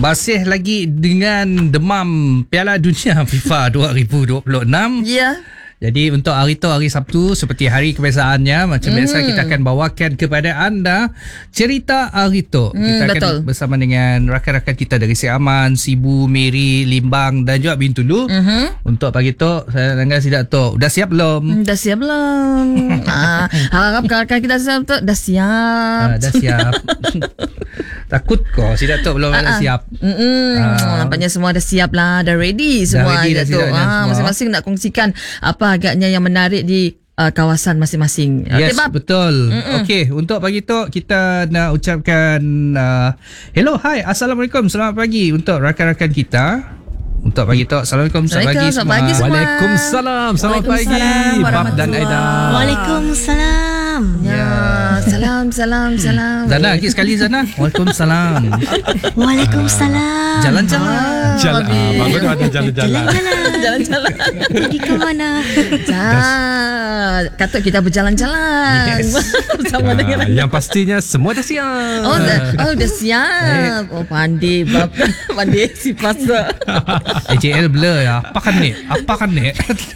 Masih lagi dengan demam Piala Dunia FIFA 2026. Ya. Jadi untuk hari tu, hari Sabtu, seperti hari kebiasaannya, macam biasa kita akan bawakan kepada anda cerita hari tu. Kita akan bersama dengan rakan-rakan kita dari Siak Aman, Sibu, Mary, Limbang dan juga Bintulu. Untuk pagi tu, saya dengar Sidak tu, dah siap belum? Dah siap belum? Harap rakan kita siap tu. Dah siap. Dah siap. Takut kau Sidak tu belum dah siap. Nampaknya semua dah siap lah. Dah ready semua. Dah ready, masing-masing nak kongsikan apa agaknya yang menarik di kawasan masing-masing. Yes, betul. Okey, untuk pagi tu kita nak ucapkan hello, hi, assalamualaikum, selamat pagi untuk rakan-rakan kita. Untuk pagi tu, assalamualaikum, selamat pagi semua. Waalaikumsalam, selamat pagi Bab dan Aida. Waalaikumsalam. Salam. Zana, lagi sekali Zana. Waalaikumsalam. Waalaikumsalam. Jalan-jalan. Bagus tu ada jalan-jalan. Jalan-jalan. Pergi ke mana? Kata kita berjalan-jalan. Yes. Bersama dengan Yang pastinya semua dah siap. dah siap. Oh, pandai bab. Pandai si pasal. AJL blur ya. Apakan ni?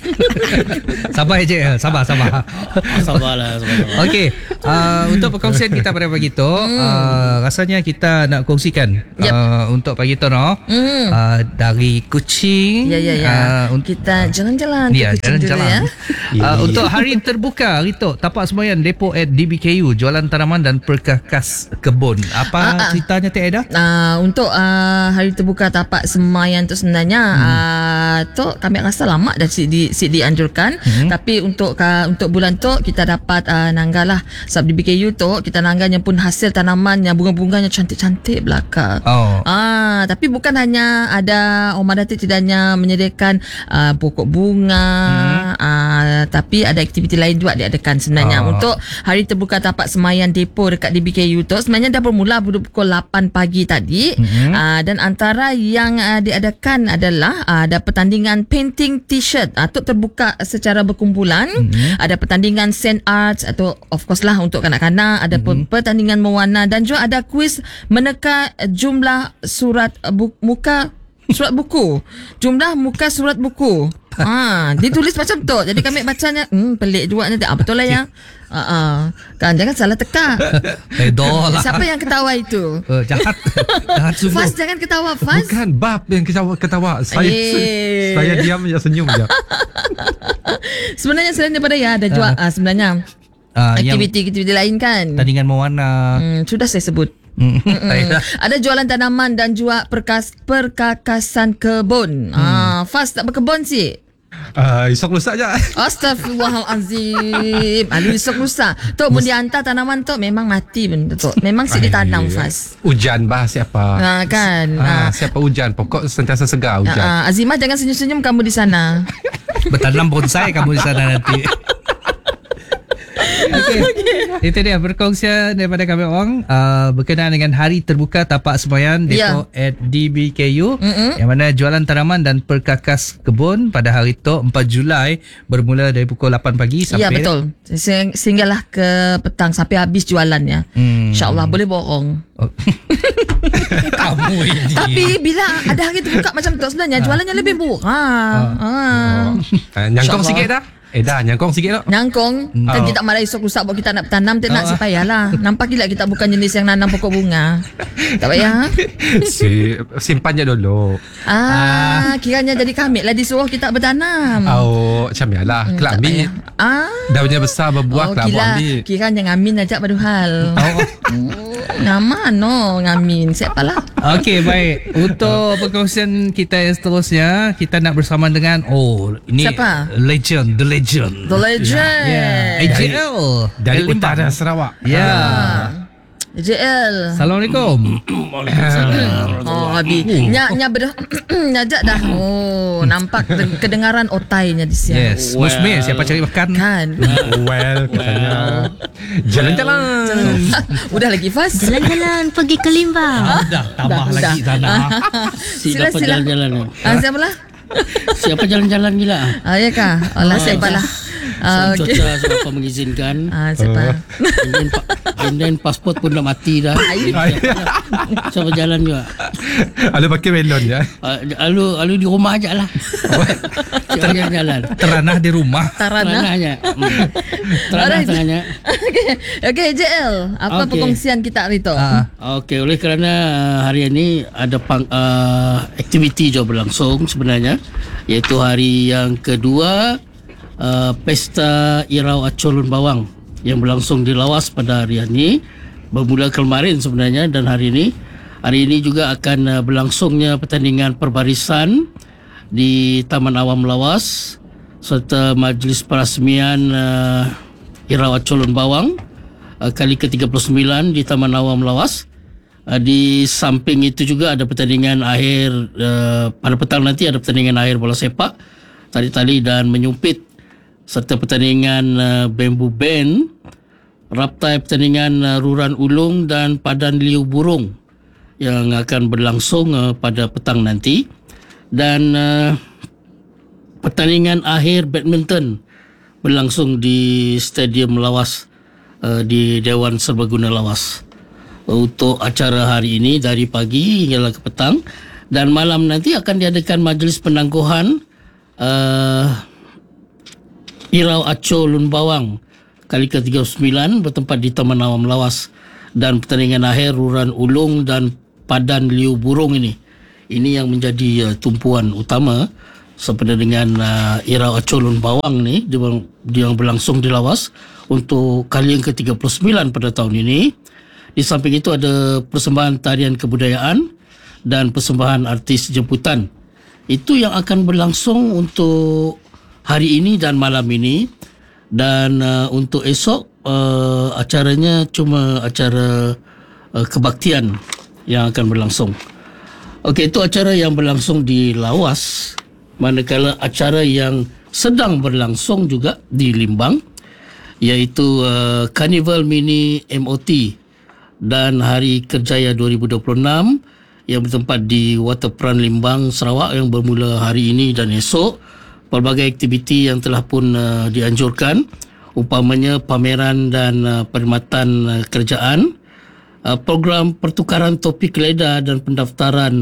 Sabar AJL, sabar. Sabarlah. Okey, untuk perkongsian kita pada pagi tu, rasanya kita nak kongsikan untuk pagi tu dari Kuching. Ya. Kita jalan-jalan ke Kuching dulu ya. Untuk hari terbuka hari tu, tapak sembahyang depo at DBKU, jualan tanaman dan perkakas kebun. Apa ceritanya Tia Aida? Untuk hari terbuka tapak sembahyang tu sebenarnya tu kami rasa lama dah dianjurkan, tapi untuk bulan tu kita dapat nanggalah sebab di BKU tu kita nangganya pun hasil tanaman yang bunga-bunganya cantik-cantik belaka. Tapi bukan hanya ada Omar Datuk tidak hanya menyediakan pokok bunga, tapi ada aktiviti lain juga diadakan sebenarnya. Untuk hari terbuka tapak sembahyang depo dekat di BKU tu sebenarnya dah bermula pukul 8 pagi tadi. Dan antara yang diadakan adalah ada pertandingan painting t-shirt tu terbuka secara berkumpulan. Ada pertandingan sand arts atau of course lah untuk kanak-kanak, ada pertandingan mewarna dan juga ada kuis meneka jumlah surat buku. Jumlah muka surat buku. Ditulis macam tu. Jadi kami bacanya pelik juga nanti. Betul lah ya. Kan jangan salah teka. Lah. Siapa yang ketawa itu? Jahat sungguh. Faz, jangan ketawa Faz. Bukan Bab yang ketawa. Saya diam je, senyum je. Sebenarnya selain daripada ada juga sebenarnya aktiviti lain kan. Tandingan mewarna. Sudah saya sebut. Ada jualan tanaman dan juga perkakasan kebun. Faz tak berkebun sih. Esok lusa je. Astaghfirullahalazim. Esok lusa. Tu mun dihantar tanaman tu memang mati benda tu. Memang si ditanam Faz. Hujan bah siapa? Kan. Siapa hujan? Pokok sentiasa segar hujan. Azimah jangan senyum-senyum kamu di sana. Bertanam bonsai kamu di sana nanti. Okay. Itu dia perkongsian daripada kami orang berkenaan dengan hari terbuka tapak sembahyang depo at DBKU, yang mana jualan tanaman dan perkakas kebun pada hari tu 4 Julai bermula dari pukul 8 pagi sampai betul. Sehinggalah ke petang sampai habis jualannya. InsyaAllah boleh borong. Kamu ini. Tapi bila ada hari terbuka macam tu sebenarnya jualannya lebih murah. Nyangkong sikit dah. Dah nyangkong sikit tak? Nyangkong kan kita marah esok lusa buat kita nak tanam. Tak nak payahlah. Nampak gila kita bukan jenis yang nanam pokok bunga. Tak payah. Simpan je dulu. Kiranya jadi kami lah disuruh kita bertanam. Macam yalah. Kelak ambil. Daunnya besar berbuah, kelak ambil. Kiranya ngamin ajak pada hal. Nama ngamin. Siapalah. Okey, baik. Untuk perkongsian kita yang seterusnya, kita nak bersama dengan ini siapa? The legend. AJL dari utara Sarawak. AJL. Assalamualaikum. Abi. Nya bedah nyajak dah. Nampak kedengaran otainya di sini. Yes. Musmir siapa cari makan kan. Katanya jalan-jalan. Udah lagi Faz. Jalan-jalan pergi ke Limbang. Tambah lagi sana. Sila. Jalan-jalan. Siapa lah? Siapa jalan-jalan gila? Ya kah? Allah siapalah. Cuaca sebab mengizinkan. Sebab And then pasport pun dah mati dah. So berjalan juga. Alu pakai melon je. Alu di rumah aja lah. Jalan-jalan. Teranah di rumah. Teranahnya. Teranah tengahnya. Okay, JL, apa perkongsian kita hari tu? Okey, oleh kerana hari ini ada aktiviti juga berlangsung sebenarnya, iaitu hari yang kedua Pesta Irau Acolun Bawang yang berlangsung di Lawas pada hari ini, bermula kemarin sebenarnya, dan hari ini juga akan berlangsungnya pertandingan perbarisan di Taman Awam Lawas serta majlis perasmian Irau Acolun Bawang kali ke-39 di Taman Awam Lawas. Di samping itu juga ada pertandingan akhir pada petang nanti, ada pertandingan akhir bola sepak, tarik tali dan menyumpit, serta pertandingan bambu band, raptai pertandingan ruran ulung dan padan liu burung yang akan berlangsung pada petang nanti, dan pertandingan akhir badminton berlangsung di Stadium Lawas di Dewan Serbaguna Lawas. Untuk acara hari ini dari pagi hingga ke petang, dan malam nanti akan diadakan majlis penangguhan Irau Acolun Bawang kali ke-39 bertempat di Taman Awam Lawas, dan pertandingan akhir ruran ulung dan padan liu burung ini yang menjadi tumpuan utama seperti dengan Irau Acolun Bawang ni yang berlangsung di Lawas untuk kali yang ke-39 pada tahun ini. Di samping itu ada persembahan tarian kebudayaan dan persembahan artis jemputan. Itu yang akan berlangsung untuk hari ini dan malam ini. Dan untuk esok acaranya cuma acara kebaktian yang akan berlangsung. Okey, itu acara yang berlangsung di Lawas. Manakala acara yang sedang berlangsung juga di Limbang, iaitu Carnival Mini MOT dan Hari Kerjaya 2026 yang bertempat di Waterfront Limbang, Sarawak, yang bermula hari ini dan esok. Pelbagai aktiviti yang telah pun dianjurkan, umpamanya pameran dan perkhidmatan kerajaan, program pertukaran topi keleda dan pendaftaran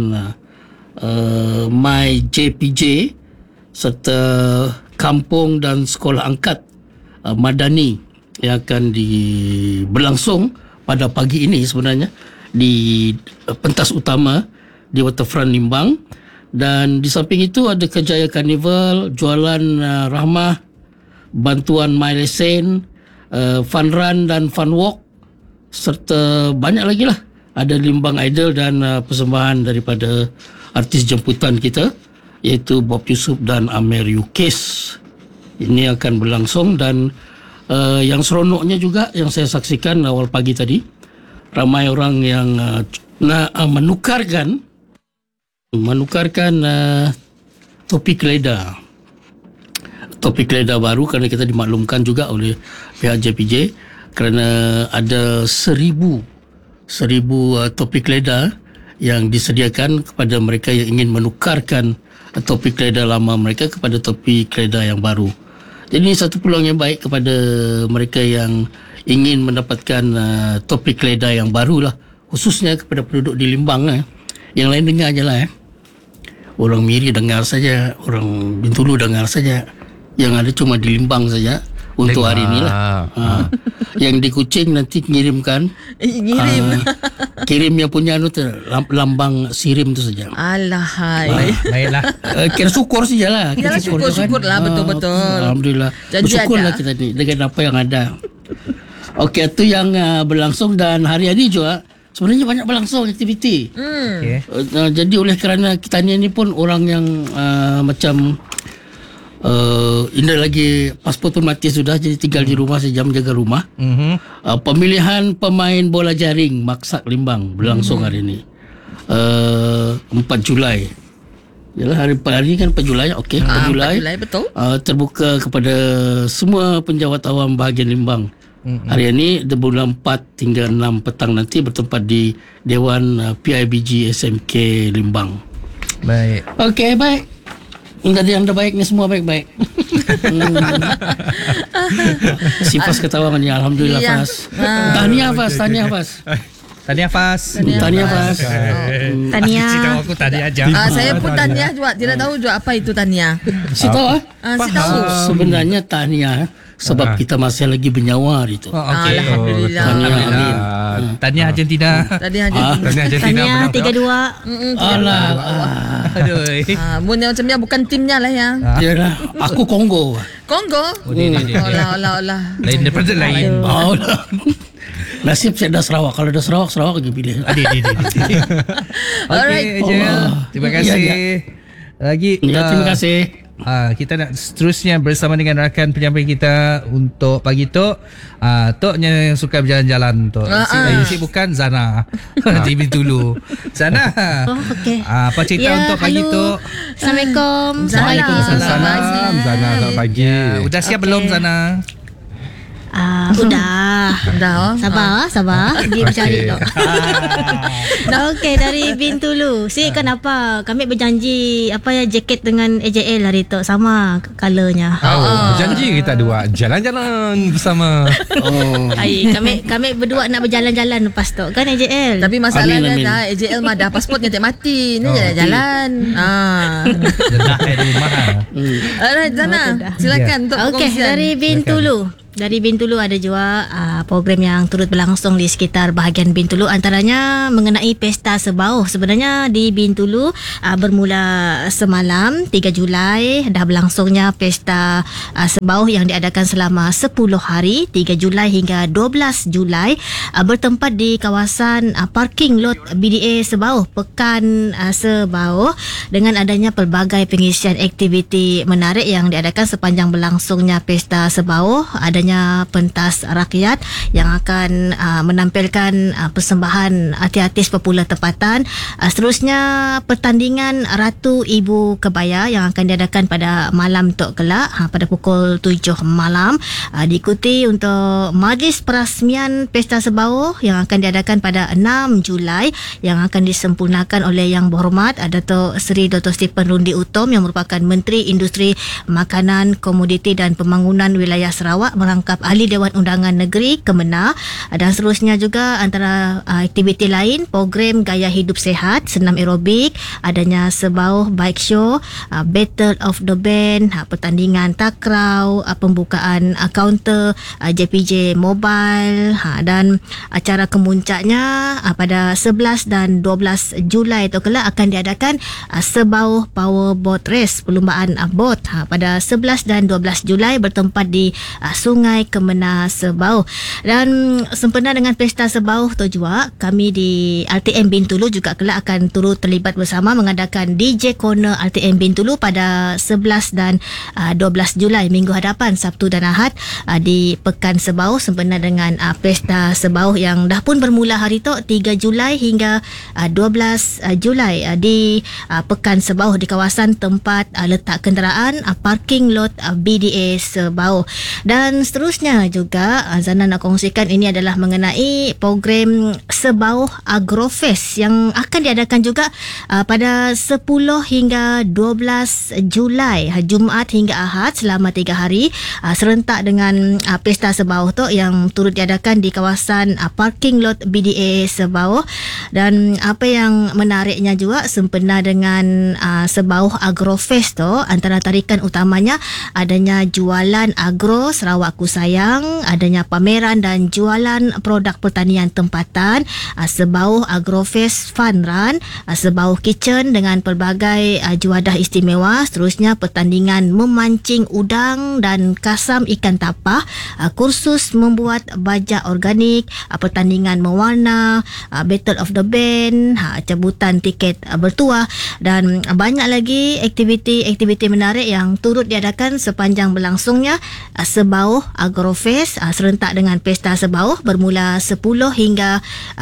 MyJPJ, serta kampung dan sekolah angkat Madani yang akan berlangsung pada pagi ini sebenarnya di pentas utama di Waterfront Limbang. Dan di samping itu ada Kerjaya Carnival, jualan rahmah, bantuan My Lesson, fun run dan fun walk, serta banyak lagi lah. Ada Limbang Idol dan persembahan daripada artis jemputan kita, iaitu Bob Yusuf dan Amer Yukis. Ini akan berlangsung, dan yang seronoknya juga yang saya saksikan awal pagi tadi, ramai orang yang nak menukarkan topi keleda baru, kerana kita dimaklumkan juga oleh pihak JPJ kerana ada 1,000 topi keleda yang disediakan kepada mereka yang ingin menukarkan topi keleda lama mereka kepada topi keleda yang baru. Jadi ini satu peluang yang baik kepada mereka yang ingin mendapatkan topi keleda yang baru lah, khususnya kepada penduduk di Limbang. Yang lain dengar je lah. Orang Miri dengar saja, orang Bintulu dengar saja. Yang ada cuma di Limbang saja untuk hari ini lah. Yang di Kuching nanti kirimkan. Kirim yang punya lambang sirim tu saja. Alahai. Baiklah. Kira syukur sajalah. Kita syukur lah, betul-betul. Alhamdulillah. Bersyukurlah kita ni dengan apa yang ada. Okey, itu yang berlangsung, dan hari ini juga sebenarnya banyak berlangsung aktiviti. Okay. Jadi oleh kerana kita ni pun orang yang macam indah lagi pasport pun mati sudah, jadi tinggal di rumah saja, menjaga rumah. Pemilihan pemain bola jaring Maksak Limbang berlangsung hari ini 4 Julai. Yalah, hari ini kan 4 Julai. Okey, 4 Julai. 4 Julai betul. Terbuka kepada semua penjawat awam bahagian Limbang. Hari ini di bulan 4 hingga 6 petang nanti bertempat di Dewan PIBG SMK Limbang. Baik. Okey, baik. Jadi anda baik ni, semua baik-baik. Si Fas ketawa ni, alhamdulillah Fas. Tahniah Fas. Tahniah Fas. Tahniah Fas. Tahniah. Si tahu aku tahniah aja. Saya pun tahniah juga. Tidak tahu juga apa itu tahniah. Si tahu Si tahu. Sebenarnya tahniah sebab kita masih lagi bernyawa itu. Okey. Alhamdulillah. Tahniah Argentina. Tahniah Argentina. Tahniah Argentina. Tahniah 3-2. Alah. Aduh. Mun macam ni bukan timnya lah ya. Yalah, aku Kongo. Kongo. Olah. Lain daripada lain. Nasib saya dah Sarawak. Kalau dah Sarawak lagi pilih. Adik. Alright. Okey, Ejel. Terima kasih. Lagi. Terima kasih. Kita nak seterusnya bersama dengan rakan penyampai kita untuk pagi Tok. Toknya yang suka berjalan-jalan Tok. Si bukan Zana di Bintulu. Zana. Oh, okey. Apa cerita untuk pagi Tok? Assalamualaikum. Salam Zana, selamat pagi. Udah siap belum Zana? Udah. Sabar. Dia bercari tu. Okey, dari Bintulu. Kenapa? Kami berjanji jaket dengan AJL hari tu sama colornya. Janji kita dua jalan-jalan bersama. Kami berdua nak berjalan-jalan lepas tu kan AJL. Tapi masalahnya dah AJL mah dah pasportnya tak mati. Ni jalan. Dah di rumah. Alright Zana, silakan untuk Okey, perkongsian. dari Bintulu ada juga program yang turut berlangsung di sekitar bahagian Bintulu, antaranya mengenai Pesta Sebauh. Sebenarnya di Bintulu bermula semalam 3 Julai dah berlangsungnya Pesta Sebauh yang diadakan selama 10 hari 3 Julai hingga 12 Julai bertempat di kawasan parking lot BDA Sebauh, Pekan Sebauh, dengan adanya pelbagai pengisian aktiviti menarik yang diadakan sepanjang berlangsungnya Pesta Sebauh. Adanya pentas rakyat yang akan menampilkan persembahan artis-artis popular tempatan. Seterusnya pertandingan Ratu Ibu Kebaya yang akan diadakan pada malam Tok kelak pada pukul 7 malam. Diikuti untuk majlis perasmian Pesta Sebauh yang akan diadakan pada 6 Julai yang akan disempurnakan oleh Yang Berhormat Dato' Seri Dr. Stephen Rundi Utom yang merupakan Menteri Industri Makanan, Komoditi dan Pembangunan Wilayah Sarawak merangkap Ahli Dewan Undangan Negeri Kemenang. Dan seterusnya juga antara aktiviti lain, program Gaya Hidup Sehat, senam aerobik, adanya Sebauh Bike Show, Battle of the Band, pertandingan takraw, pembukaan kaunter JPJ Mobile, dan acara kemuncaknya pada 11 dan 12 Julai itu kelak akan diadakan Sebauh Power Boat Race, perlumbaan bot pada 11 dan 12 Julai bertempat di Sungai Kemenang Sebauh. Dan sempena dengan Pesta Sebauh tu juga, kami di RTM Bintulu juga kelak akan turut terlibat bersama mengadakan DJ Corner RTM Bintulu pada 11 dan 12 Julai minggu hadapan, Sabtu dan Ahad, di Pekan Sebauh sempena dengan Pesta Sebauh yang dah pun bermula hari tu 3 Julai hingga 12 Julai di Pekan Sebauh di kawasan tempat letak kenderaan parking lot BDA Sebauh. Dan seterusnya juga Zana nak kongsikan ini adalah mengenai program Sebauh Agrofest yang akan diadakan juga pada 10 hingga 12 Julai, Jumaat hingga Ahad selama 3 hari serentak dengan Pesta Sebauh tu yang turut diadakan di kawasan parking lot BDA Sebauh. Dan apa yang menariknya juga sempena dengan Sebauh Agrofest tu, antara tarikan utamanya adanya jualan agro Sarawakku Sayang, adanya pameran dan jualan produk pertanian tempatan, Sebauh Agrofest Fun Run, Sebauh Kitchen dengan pelbagai juadah istimewa, seterusnya pertandingan memancing udang dan kasam ikan tapah, kursus membuat bajak organik, pertandingan mewarna, Battle of the Band, cabutan tiket bertuah dan banyak lagi aktiviti-aktiviti menarik yang turut diadakan sepanjang berlangsungnya Sebauh Agrofest serentak dengan Pesta Sebauh bermula 10 hingga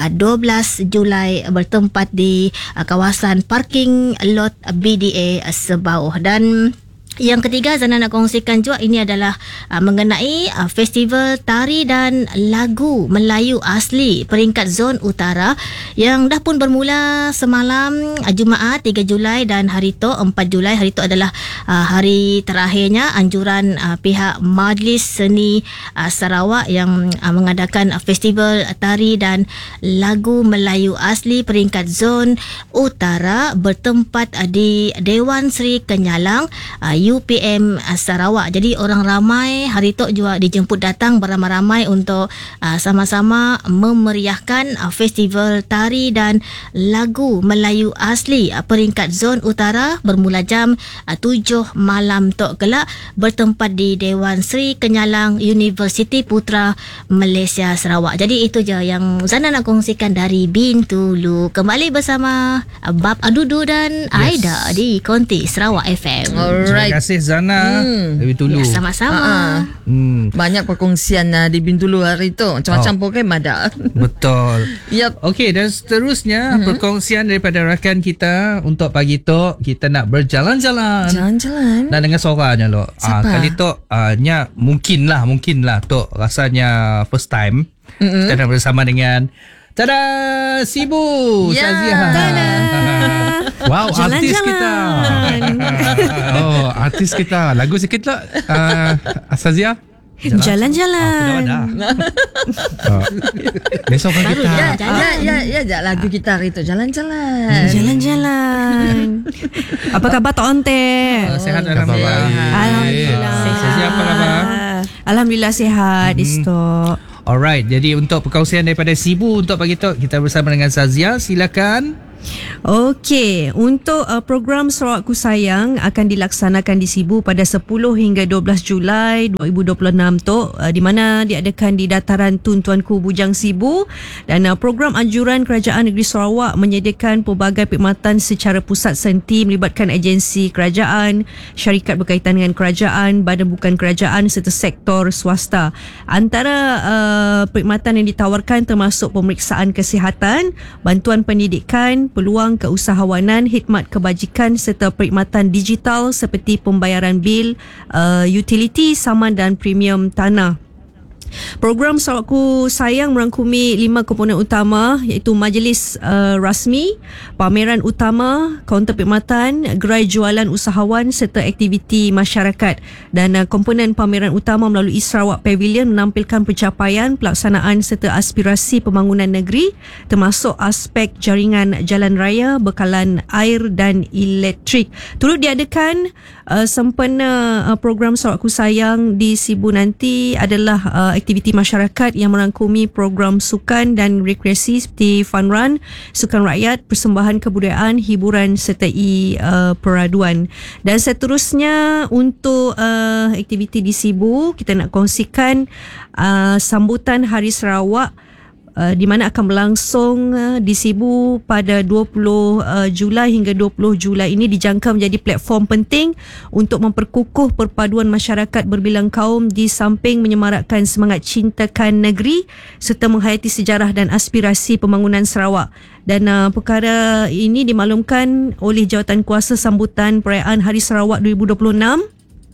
12 Julai bertempat di kawasan parking lot BDA Sebauh. Dan Yang ketiga, Zana nak kongsikan juga, ini adalah mengenai festival tari dan lagu Melayu asli peringkat zon utara yang dah pun bermula semalam Jumaat 3 Julai dan hari tu 4 Julai. Hari tu adalah hari terakhirnya anjuran pihak Majlis Seni Sarawak yang mengadakan festival tari dan lagu Melayu asli peringkat zon utara bertempat di Dewan Seri Kenyalang UPM Sarawak. Jadi orang ramai hari tu juga dijemput datang beramai-ramai untuk sama-sama memeriahkan festival tari dan lagu Melayu asli peringkat zon utara bermula jam 7 malam tu kelak bertempat di Dewan Seri Kenyalang Universiti Putra Malaysia Sarawak. Jadi itu je yang Zana nak kongsikan dari Bintulu. Kembali bersama Bab Adudu dan Aida di Konti Sarawak FM. Alright. Terima kasih Zana dari Bintulu. Ya, sama-sama. Banyak perkongsian di Bintulu hari tu. Macam-macam program ada. Betul. Yep. Okey, dan seterusnya perkongsian daripada rakan kita untuk pagi tu kita nak berjalan-jalan. Jalan-jalan. Dan dengan suaranya lo. Kali tu nya mungkinlah Tok rasanya first time. Kita nak bersama dengan tada Sibu Saziah. Wow, artis kita. Oh, artis kita. Lagu sikit lah Saziah. Jalan-jalan. Besok kan kita. Ya, lagu kita hari tu jalan-jalan. Jalan-jalan. Apa khabar Tok Onte? Sehat alhamdulillah. Alhamdulillah. Saziah apa khabar? Alhamdulillah sihat Istok. Alright, jadi untuk perkongsian daripada Sibu untuk pagi tu kita bersama dengan Saziah. Silakan. Okey, untuk program Sarawakku Sayang akan dilaksanakan di Sibu pada 10 hingga 12 Julai 2026 tu, di mana diadakan di Dataran Tun Tuanku Bujang Sibu, dan program anjuran Kerajaan Negeri Sarawak menyediakan pelbagai perkhidmatan secara pusat senti melibatkan agensi kerajaan, syarikat berkaitan dengan kerajaan, badan bukan kerajaan serta sektor swasta. Antara perkhidmatan yang ditawarkan termasuk pemeriksaan kesihatan, bantuan pendidikan, peluang keusahawanan, khidmat kebajikan serta perkhidmatan digital seperti pembayaran bil, utiliti, saman dan premium tanah. Program Sarawakku Sayang merangkumi 5 komponen utama iaitu majlis rasmi, pameran utama, kaunter perkhidmatan, gerai jualan usahawan serta aktiviti masyarakat. Dan komponen pameran utama melalui Sarawak Pavilion menampilkan pencapaian, pelaksanaan serta aspirasi pembangunan negeri termasuk aspek jaringan jalan raya, bekalan air dan elektrik. Turut diadakan sempena program Sarawakku Sayang di Sibu nanti adalah aktiviti masyarakat yang merangkumi program sukan dan rekreasi seperti fun run, sukan rakyat, persembahan kebudayaan, hiburan sertai peraduan. Dan seterusnya untuk aktiviti di Sibu, kita nak kongsikan sambutan Hari Sarawak di mana akan berlangsung di Sibu pada 20 Julai hingga 20 Julai ini dijangka menjadi platform penting untuk memperkukuh perpaduan masyarakat berbilang kaum di samping menyemarakkan semangat cintakan negeri serta menghayati sejarah dan aspirasi pembangunan Sarawak. Dan perkara ini dimaklumkan oleh Jawatankuasa Sambutan Perayaan Hari Sarawak 2026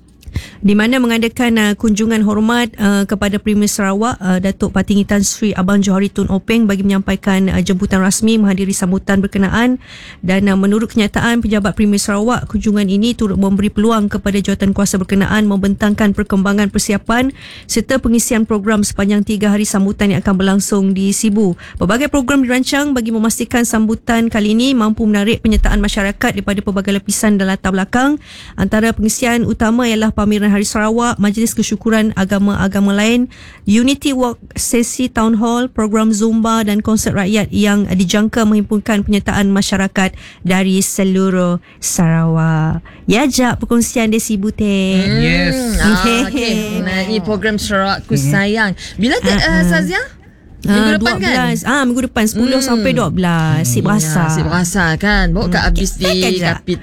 di mana mengadakan kunjungan hormat kepada Premier Sarawak Datuk Patinggi Tan Sri Abang Johari Tun Openg bagi menyampaikan jemputan rasmi menghadiri sambutan berkenaan. Dan menurut kenyataan pejabat Premier Sarawak, kunjungan ini turut memberi peluang kepada jawatankuasa berkenaan membentangkan perkembangan persiapan serta pengisian program sepanjang 3 hari sambutan yang akan berlangsung di Sibu. Pelbagai program dirancang bagi memastikan sambutan kali ini mampu menarik penyertaan masyarakat daripada pelbagai lapisan dan latar belakang. Antara pengisian utama ialah pameran Hari Sarawak, majlis kesyukuran agama-agama lain, Unity Walk, sesi Town Hall, program Zumba dan konsert rakyat yang dijangka menghimpunkan penyertaan masyarakat dari seluruh Sarawak. Ya, jak perkongsian di Sibu teh. Yes. Okay. Ini program Sarawakku Sayang. Bila Saziah? Minggu depan 12, kan? Minggu depan 10 sampai 12. Sip rasa. Sip rasa kan. Bawa kat habis di Kapit.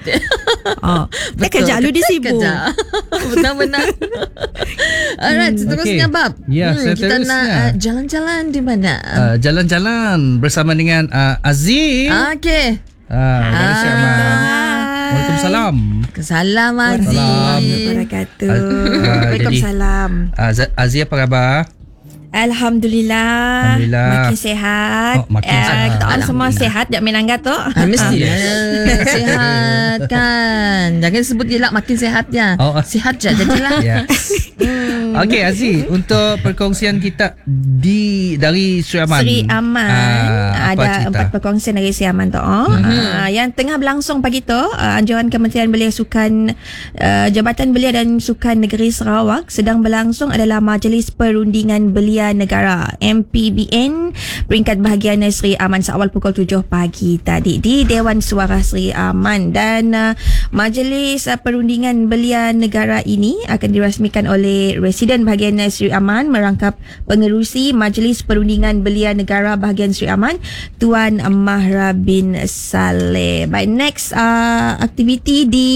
Kejap lu di Sibu. Benar-benar. Alright, seterusnya Bab. Ya, kita seterusnya. nak jalan-jalan di mana? Jalan-jalan bersama dengan Aziz. Okay. Dari Syamah. Waalaikumsalam. Salam Aziz. Warahmatullahi wabarakatuh. Waalaikumsalam. Aziz apa khabar? Alhamdulillah. Makin sihat. Makin sihat. Kita orang semua sihat. Jak main anggat tu. Mesti sihat kan. Jangan sebut je lah makin sihat je. Sihat je jadilah. Okey Aziz, untuk perkongsian kita dari Sri Aman. Sri Aman ada 4 perkongsian dari Sri Aman tu. Yang tengah berlangsung pagi tu, anjuran Kementerian Belia Sukan Jabatan Belia dan Sukan Negeri Sarawak sedang berlangsung adalah Majlis Perundingan Belia Negara MPBN peringkat bahagian Sri Aman seawal pukul 7 pagi tadi di Dewan Suara Sri Aman, dan Majlis Perundingan Belia Negara ini akan dirasmikan oleh Residen bahagian Sri Aman merangkap pengerusi Majlis Perundingan Belia Negara bahagian Sri Aman Tuan Mahra bin Saleh. Baik, next aktiviti di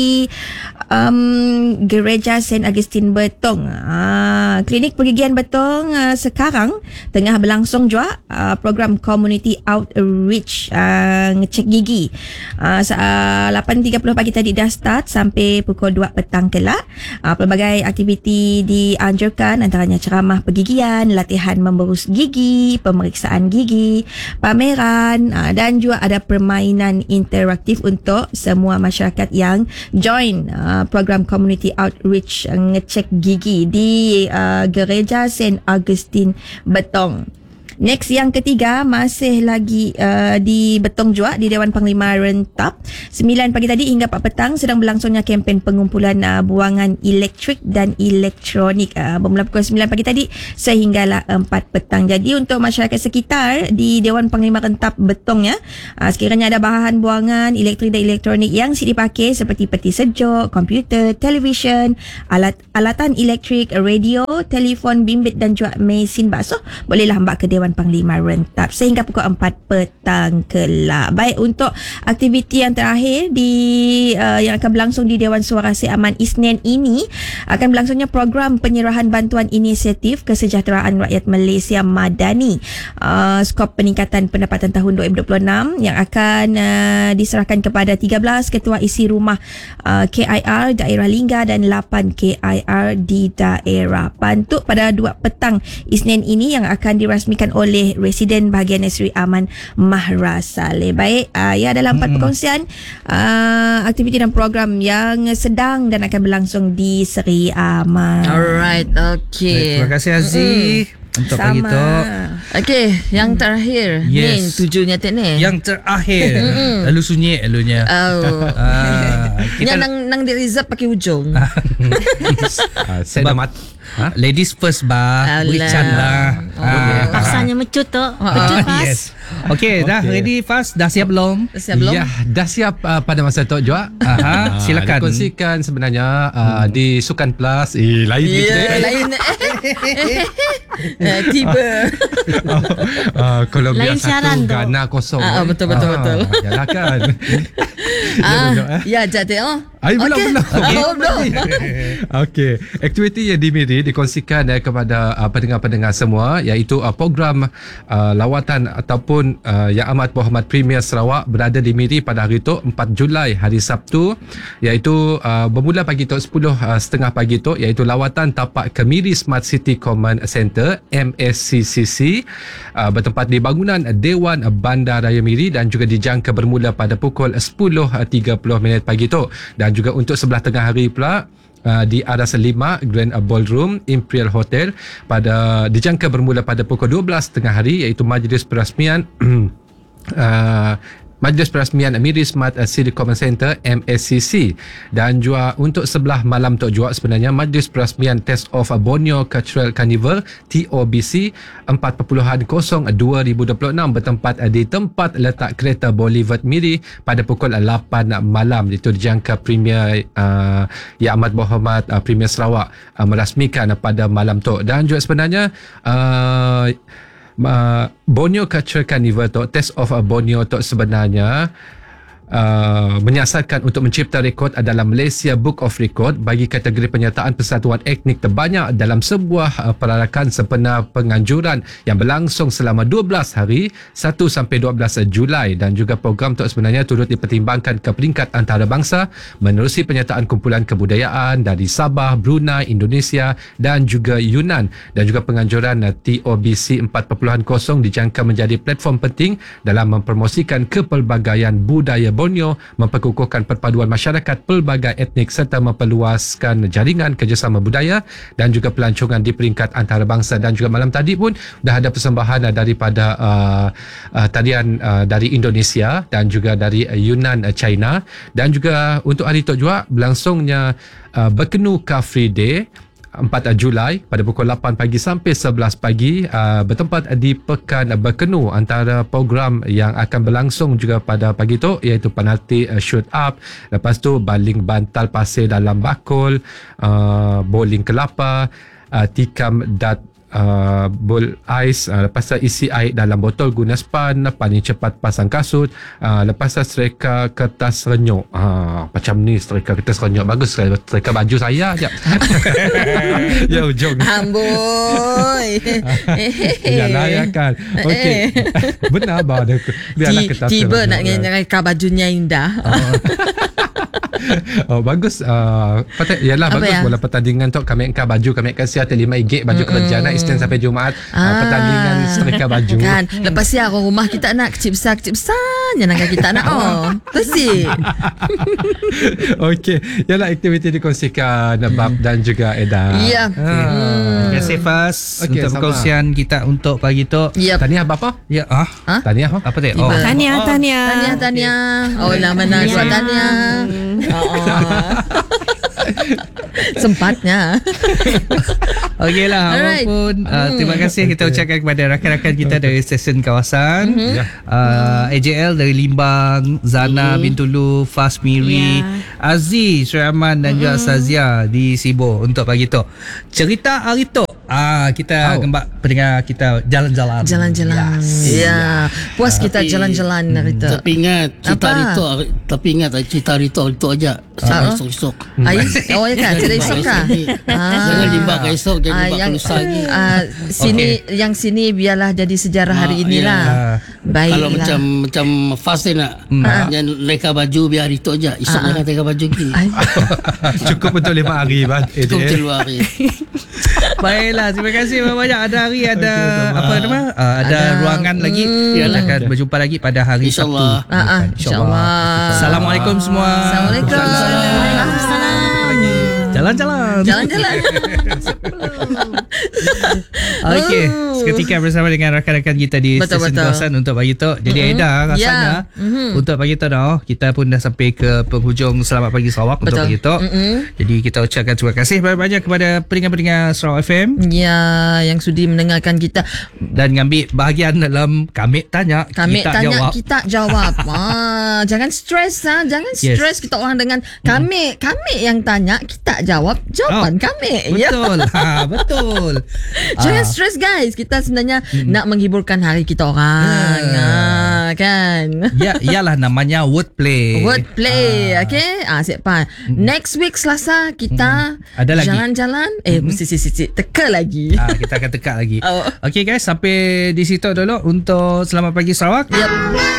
Gereja St. Augustine Betong. Klinik pergigian Betong sekarang tengah berlangsung juga program Community Outreach ngecek gigi. 8.30 pagi tadi dah start sampai pukul 2 petang kelak. Pelbagai aktiviti dianjurkan, antaranya ceramah pergigian, latihan memberus gigi, pemeriksaan gigi, pameran, dan juga ada permainan interaktif untuk semua masyarakat yang join program Community Outreach ngecek gigi di Gereja St. Augustine Betong. Next, yang ketiga masih lagi di Betong juga di Dewan Panglima Rentap. 9 pagi tadi hingga 4 petang sedang berlangsungnya kempen pengumpulan buangan elektrik dan elektronik bermula pukul 9 pagi tadi sehinggalah 4 petang. Jadi untuk masyarakat sekitar di Dewan Panglima Rentap Betong sekiranya ada bahan buangan elektrik dan elektronik yang siap dipakai seperti peti sejuk, komputer, televisyen, alatan elektrik, radio, telefon bimbit dan juga mesin basuh, bolehlah hambak ke Dewan Panglima Rentap sehingga pukul 4 petang kelak. Baik, untuk aktiviti yang terakhir yang akan berlangsung di Dewan Suara Sri Aman Isnin ini akan berlangsungnya program penyerahan bantuan inisiatif kesejahteraan rakyat Malaysia Madani skop peningkatan pendapatan tahun 2026 yang akan diserahkan kepada 13 ketua isi rumah KIR daerah Lingga dan 8 KIR di daerah Pantuk pada 2 petang Isnin ini yang akan dirasmikan oleh Residen bahagian Sri Aman Mahra Saleh. Baik, dalam 4 perkongsian aktiviti dan program yang sedang dan akan berlangsung di Sri Aman. Alright, okay. Terima kasih Aziz untuk pagi tu. Okay, yang terakhir ni tujuannya ni. Yang terakhir lalu sunyi elunya. Kita nang di reserve pakai hujung. Saya dah mat. Ladies first Wichan lah. Paksanya mecut tu. Mecut pas. Yes. Okay, dah ready fast? Dah siap belum? Ya, dah siap pada masa tu juga. Silakan. Dikongsikan sebenarnya di Sukan Plus. Lain lain. Tiba. Kalau lain biasa tu Gana kosong. Betul. Yalah kan. Ya, jadi Belum. Okey. Aktiviti yang dimiri dikongsikan kepada pendengar-pendengar semua, iaitu program lawatan ataupun Yang Amat Berhormat Premier Sarawak berada di Miri pada hari itu 4 Julai hari Sabtu, iaitu bermula pagi tu 10.30 pagi tu, iaitu lawatan tapak ke Miri Smart City Command Center MSCCC bertempat di bangunan Dewan Bandar Raya Miri dan juga dijangka bermula pada pukul 10.30 pagi tu. Dan juga untuk sebelah tengah hari pula di Aras 5 Grand Ballroom Imperial Hotel dijangka bermula pada pukul 12.30 hari, iaitu majlis perasmian Majlis Perasmian Miri Smart City Command Center MSCC. Dan juga untuk sebelah malam tu juga sebenarnya Majlis Perasmian Test of Borneo Cultural Carnival TOBC 4.0 2026 bertempat di tempat letak kereta Boulevard Miri pada pukul 8 malam. Itu dijangka Premier Yang Amat Berhormat Premier Sarawak merasmikan pada malam tu. Dan juga sebenarnya Borneo Cultural Carnival tu, Test of Borneo tu sebenarnya menyiasatkan untuk mencipta rekod adalah Malaysia Book of Record bagi kategori penyertaan persatuan etnik terbanyak dalam sebuah perarakan sempena penganjuran yang berlangsung selama 12 hari 1 sampai 12 Julai, dan juga program itu sebenarnya turut dipertimbangkan ke peringkat antarabangsa menerusi penyertaan kumpulan kebudayaan dari Sabah, Brunei, Indonesia dan juga Yunnan, dan juga penganjuran TOBC 4.0 dijangka menjadi platform penting dalam mempromosikan kepelbagaian budaya Borneo, memperkukuhkan perpaduan masyarakat pelbagai etnik serta memperluaskan jaringan kerjasama budaya dan juga pelancongan di peringkat antarabangsa. Dan juga malam tadi pun dah ada persembahan daripada tarian dari Indonesia dan juga dari Yunnan, China. Dan juga untuk hari itu juga berlangsungnya Berkenu Car Free Day 4 Julai pada pukul 8 pagi sampai 11 pagi, bertempat di Pekan Berkenu. Antara program yang akan berlangsung juga pada pagi itu iaitu penalti shoot up, lepas tu baling bantal pasir dalam bakul, bowling kelapa, tikam bol ais, lepas tu isi air dalam botol guna span, paling cepat pasang kasut, lepas tu serika kertas renyuk. Macam ni serika kertas renyuk, bagus sekali. Serika baju saya je. Ya ujung. Amboi. Yalah ya kan. Okey. Benar bah ada. Biarlah kertas. Tiba nak reka bajunya indah. Bagus. Yalah bagus ya? bola pertandingan tu kami angkat baju, kami kasih hati 5 RM baju kerja nak Isnin sampai Jumaat, pertandingan setrika baju kan. Lepas ni orang rumah kita nak kecil besar jangan kita nak tersi. Okey, yalah aktiviti dikongsikan Bab dan juga Eda. Ya. Terima kasih Fas Okey, untuk sama. perkongsian kita untuk pagi tu. Yep. Tahniah bapa? Ya, Tahniah apa tu? Tiba. Tahniah. Oh lah mana buat tahniah. Sempatnya. Okeylah, Alright. apapun terima kasih kita ucapkan kepada rakan-rakan kita dari stesen kawasan, AJL dari Limbang, Zana Bintulu, Fas Miri, Aziz, Syaraman dan juga Sazia di Sibo untuk pagi tu. Cerita hari tu kita gembak pendengar kita jalan-jalan. Ya. Puas kita jalan-jalan hari tu. Tapi ingat cerita Rito aja. Sampai esok-esok. Oh ya kan, cerita esok kah? Jangan limbah ke esok, jangan limbah ke lusa lagi. Sini yang sini biarlah jadi sejarah hari inilah. Baiklah. Kalau macam fast nak jangan reka baju biar Rito aja. Esok jangan reka baju lagi. Cukup untuk 5 hari bang. Cukup untuk 5 hari. Baiklah, terima kasih banyak. Ada hari ada ada ruangan lagi. Kita akan berjumpa lagi pada hari Sabtu. InsyaAllah. Assalamualaikum semua. Assalamualaikum. Jalan-jalan. Okey, seketika bersama dengan rakan-rakan kita di stesen kawasan untuk pagi tu. Jadi Aida rasanya untuk pagi tu kita pun dah sampai ke penghujung Selamat Pagi Sarawak untuk pagi tu. Jadi kita ucapkan terima kasih banyak kepada pendengar-pendengar Sarawak FM. Ya, yang sudi mendengarkan kita dan ngambil bahagian dalam kami tanya, kita jawab. Jangan stres jangan stres kita orang dengan kami yang tanya, kita jawab jawapan kami. Betul. Betul. Jangan stres guys. Kita sebenarnya nak menghiburkan hari kita orang. Kan? Iyalah namanya wordplay. Okay. Siapa? Next week Selasa kita ada lagi jalan-jalan. Mesti teka lagi. Kita akan teka lagi. Okay guys, sampai di situ dulu untuk Selamat Pagi Sarawak. Yep.